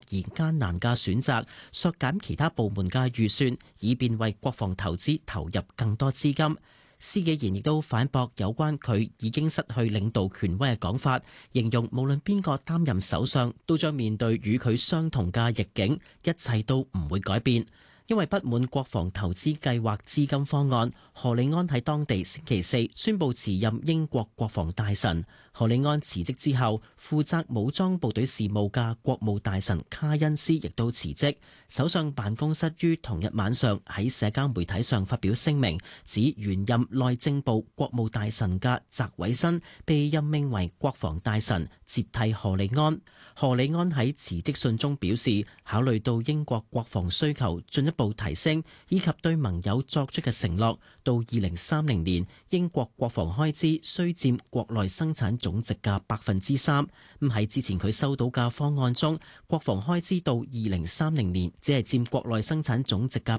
而艱難嘅選擇，削減其他部門嘅預算，以便為國防投資投入更多資金。施紀賢亦都反駁有關佢已經失去領導權威嘅講法，形容無論邊個擔任首相，都將面對與佢相同嘅逆境，一切都唔會改變。因為不滿國防投資計劃資金方案，何利安喺當地星期四宣布辭任英國國防大臣。何利安辭職之後，負責武裝部隊事務嘅國務大臣卡恩斯亦都辭職。首相辦公室於同日晚上喺社交媒體上發表聲明，指原任內政部國務大臣嘅澤偉新被任命為國防大臣，接替何利安。何利安喺辭職信中表示，考慮到英國國防需求進一步提升，以及對盟友作出嘅承諾，到2030年英國國防開支需佔國內生產總值嘅3%。喺之前佢收到嘅方案中，國防開支到2030年只係佔國內生產總值嘅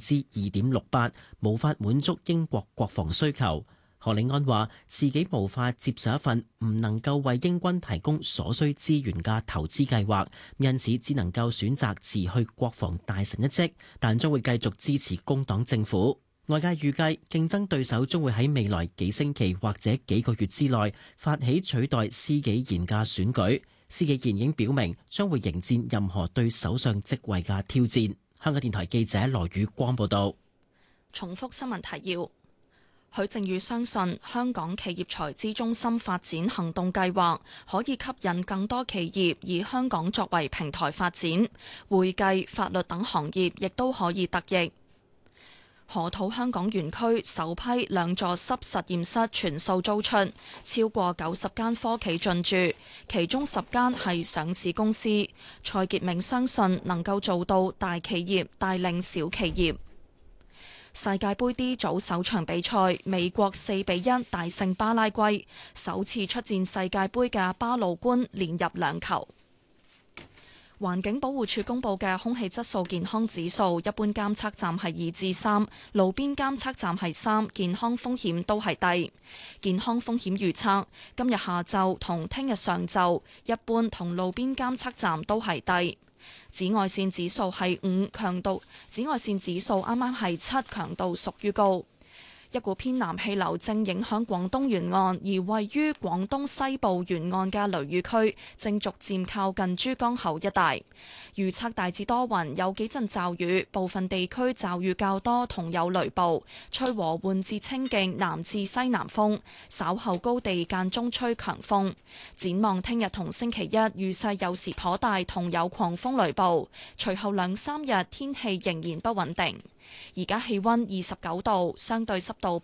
2.68%，無法滿足英國國防需求。何利安話自己無法接受一份唔能夠為英軍提供所需資源嘅投資計劃，因此只能夠選擇辭去國防大臣一職，但將會繼續支持工黨政府。外界預計競爭對手將會喺未來幾星期或者幾個月之內發起取代施紀賢嘅選舉。施紀賢已經表明將會迎戰任何對首相職位嘅挑戰。香港電台記者羅宇光報道。 重複新聞提要。許正宇相信香港企業財資中心發展行動計劃可以吸引更多企業以香港作為平台發展，會計、法律等行業亦都可以得益。河套香港園區首批2座濕實驗室全數租出，超過90間科企進駐，其中10間係上市公司。蔡傑明相信能夠做到大企業帶領小企業。世界盃 D 組首場比賽，美國4-1大勝巴拉圭，首次出戰世界盃嘅巴魯官連入2球。環境保護署公布嘅空氣質素健康指數，一般監測站係2至3，路邊監測站係3，健康風險都係低。健康風險預測，今日下晝同聽日上晝，一般同路邊監測站都係低。紫外線指數係5，強度。紫外線指數啱啱係7，強度屬於高。一股偏南氣流正影響廣東沿岸，而位於廣東西部沿岸嘅雷雨區正逐漸靠近珠江口一帶。預測大致多雲，有幾陣驟雨，部分地區驟雨較多，同有雷暴。吹和緩至清勁南至西南風，稍後高地間中吹強風。展望聽日同星期一，雨勢有時頗大，同有狂風雷暴。隨後2-3日天氣仍然不穩定。而家氣溫29度，相對濕度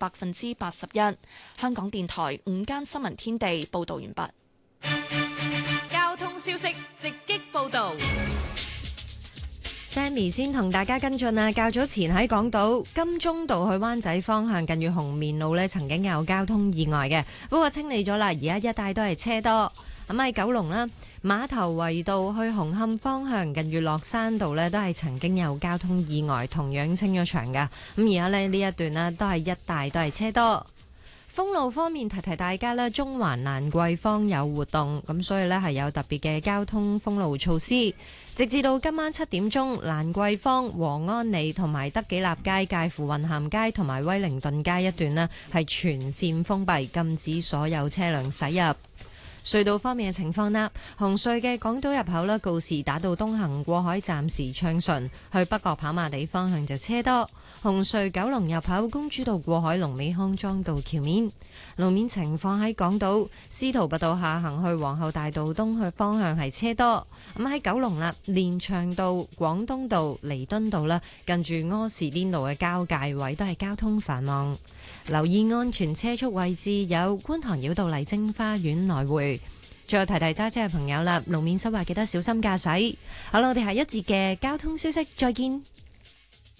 81%。香港電台午間新聞天地報道完畢。 交通消息直擊報道。 Sammy 先同大家跟進啊，較早前喺港島金鐘道去灣仔方向近住紅棉路呢，曾經有交通意外嘅，不過清理咗啦，而家一帶都係車多。咁喺九龍啦，馬頭圍道去紅磡方向近住落山道呢，都係曾經有交通意外，同樣清咗場㗎。咁而家呢一段呢，都係一帶都係車多。封路方面，提提大家咧，中環蘭桂坊有活動，咁所以呢係有特別嘅交通封路措施，直至到今晚7點鐘，蘭桂坊、和安里同埋德己立街介乎雲咸街同埋威靈頓街一段呢係全線封閉，禁止所有車輛駛入。隧道方面嘅情況啦，紅隧嘅港島入口啦，告士打道東行過海暫時暢順，去北角跑馬地方向就車多。紅隧九龍入口公主道過海龍尾康莊道橋面。路面情況喺港島司徒拔道下行去皇后大道東去方向係車多。咁喺九龍啦，連翔道、廣東道、彌敦道啦，近住柯士甸道嘅交界位都係交通繁忙。留意安全車速位置有觀塘繞道麗晶花園來回。最後提提揸車嘅朋友啦，路面濕滑記得小心駕駛。好啦，我哋下一節嘅交通消息再見。